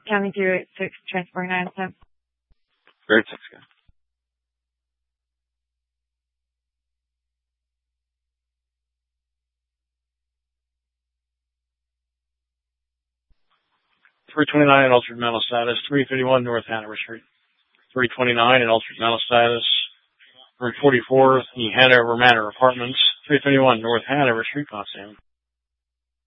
County 286, transport 910. Great, thanks, guys. .329 in altered mental status, 351 North Hanover Street. 329 in altered mental status, 344 the Hanover Manor Apartments, 351 North Hanover Street, Potsdam.